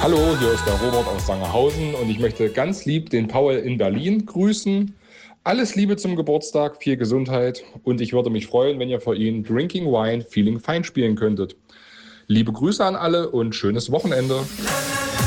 Hallo, hier ist der Robert aus Sangerhausen und ich möchte ganz lieb den Paul in Berlin grüßen. Alles Liebe zum Geburtstag, viel Gesundheit und ich würde mich freuen, wenn ihr für ihn Drinking Wine Feeling Fine spielen könntet. Liebe Grüße an alle und schönes Wochenende.